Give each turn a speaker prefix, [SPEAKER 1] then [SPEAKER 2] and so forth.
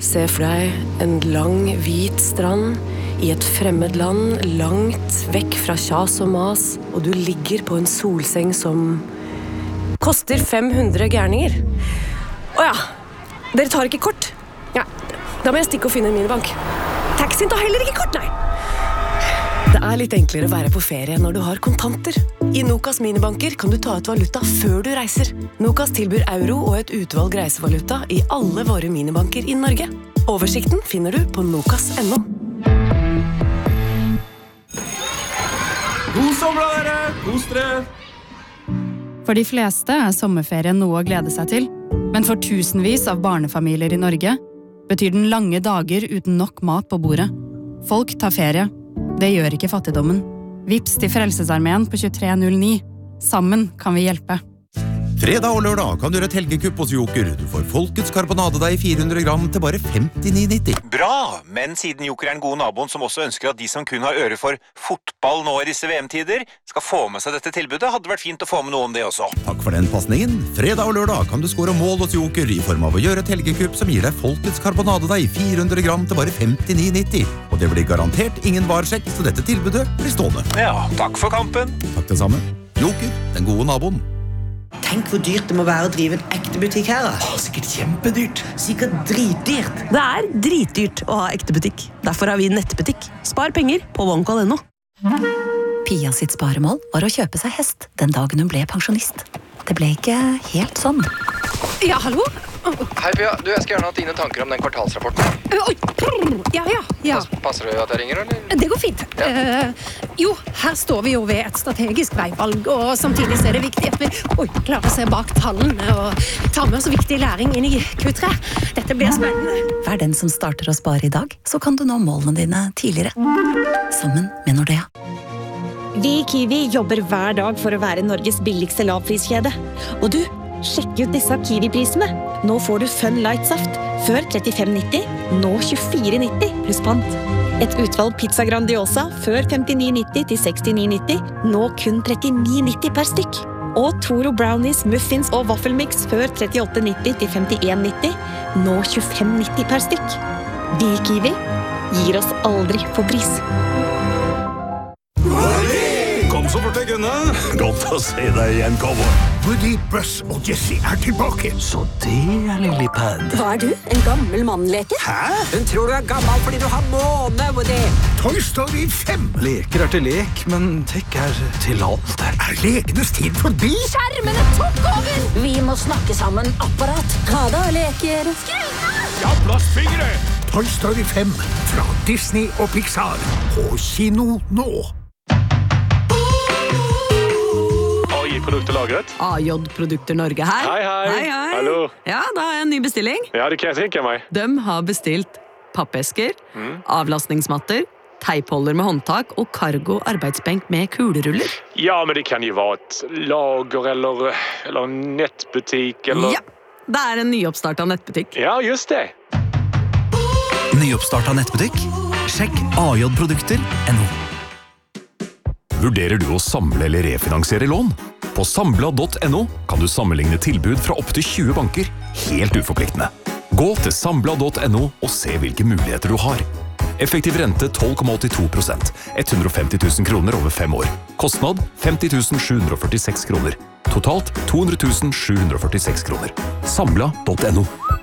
[SPEAKER 1] Se for deg en lang, hvit strand I et fremmed land, langt vekk fra kjas og mas, og du ligger på en solseng som koster 500 gærninger. Åja, dere tar ikke kort? Ja, da må jeg stikke og finne en minibank. Taxien tar heller ikke kort, nei. Det litt enklere å være på ferie når du har kontanter. I Nokas minibanker kan du ta ut valuta før du reiser. Nokas tilbyr euro og et utvalg reisevaluta I alle våre minibanker I Norge. Oversikten finner du på nokas.no.
[SPEAKER 2] God sommer dere! Kos dere!
[SPEAKER 3] For de fleste sommerferien noe å glede seg til, men for tusenvis av barnefamilier I Norge betyr den lange dager uten nok mat på bordet. Folk tar ferie. Det gjør ikke fattigdommen. Vips til Frelsesarmeen på 2309. Sammen kan vi hjelpe.
[SPEAKER 4] Fredag og lørdag kan du gjøre et helgekupp hos Joker. Du får Folkets karbonadedeig 400 gram til bare 59,90.
[SPEAKER 5] Bra, men siden Joker en god naboen som også ønsker at de som kun har øre for fotball nå I disse VM-tider, skal få med seg dette tilbudet, hadde vært fint å få med noe om det også.
[SPEAKER 4] Takk for den passningen. Fredag og lørdag kan du skåre mål hos Joker I form av å gjøre et helgekupp som gir deg Folkets karbonadedeig 400 gram til bare 59,90. Og det blir garantert ingen varsjekk, så dette tilbudet blir stående.
[SPEAKER 5] Ja, takk for kampen.
[SPEAKER 4] Takk det samme. Joker, den gode naboen.
[SPEAKER 6] Tenk hvor dyrt det må være å drive en ekte butikk her.
[SPEAKER 2] Sikkert kjempedyrt.
[SPEAKER 6] Sikkert dritdyrt.
[SPEAKER 1] Det dritdyrt å ha ekte butikk. Derfor har vi nettbutikk. Spar penger på OneCall.no.
[SPEAKER 7] Pia sitt sparemål var å kjøpe seg hest den dagen hun ble pensjonist. Det ble ikke helt sånn.
[SPEAKER 1] Ja, hallo?
[SPEAKER 8] Hei Pia, jeg skal gjerne ha dine tanker om den kvartalsrapporten.
[SPEAKER 1] Oi, ja.
[SPEAKER 8] Passer det at jeg ringer, eller?
[SPEAKER 1] Det går fint. Jo, her står vi jo ved et strategisk veivalg, og samtidig så det viktig at vi klarer å se bak tallene og ta med oss viktig læring inn I Q3. Dette blir spennende.
[SPEAKER 7] Vær den som starter å spare I dag, så kan du nå målene dine tidligere. Sammen med Nordea.
[SPEAKER 9] Vi I Kiwi jobber hver dag for å være Norges billigste lavpriskjede. Og du, sjekk ut disse Kiwi-prisene. Nå får du Fun Light Saft, før 35,90, nå 24,90 pluss pant. Et utvalg pizza Grandiosa, før 59,90 til 69,90, nå kun 39,90 per stykk. Og Toro Brownies, Muffins og Waffelmix, før 38,90 til 51,90, nå 25,90 per stykk. Vi I Kiwi gir oss aldri på pris.
[SPEAKER 2] Kom så fort deg kunne. Godt å se deg igjen, cowboy.
[SPEAKER 10] Woody, Buzz og Jessie tilbake.
[SPEAKER 2] Så det Lillipad.
[SPEAKER 9] Hva du? En gammel mannleke?
[SPEAKER 10] Hæ?
[SPEAKER 6] Hun tror du gammel fordi du har måne, Woody.
[SPEAKER 10] Toy Story 5.
[SPEAKER 2] Leker til lek, men tech til alt.
[SPEAKER 10] Lekenes tid forbi?
[SPEAKER 9] Skjermene tok over! Vi må snakke sammen, apparat. Ha da, leker.
[SPEAKER 2] Ja, plastfingre!
[SPEAKER 10] Toy Story 5 fra Disney og Pixar. På kino nå.
[SPEAKER 2] Produkter lagret.
[SPEAKER 1] AJ Produkter Norge her.
[SPEAKER 2] Hei. Hallo.
[SPEAKER 1] Ja, da har jeg en ny bestilling.
[SPEAKER 2] Ja, det kan jeg tenke meg.
[SPEAKER 1] De har bestilt pappesker, avlastningsmatter, teipholder med håndtak og cargo arbeidsbenk med kuleruller.
[SPEAKER 2] Ja, men det kan jo være et lager eller nettbutikk eller...
[SPEAKER 1] Ja, det en nyoppstartet nettbutikk.
[SPEAKER 2] Ja, just det.
[SPEAKER 11] Nyoppstartet nettbutikk? Sjekk ajprodukter.no.
[SPEAKER 12] Vurderer du å samle eller refinansiere lån? På Sambla.no kan du sammenligne tilbud fra opp til 20 banker, helt uforpliktende. Gå til Sambla.no og se hvilke muligheter du har. Effektiv rente 12,82%, 150 000 kroner over 5 år. Kostnad 50 746 kroner. Totalt 200 746 kroner. Sambla.no.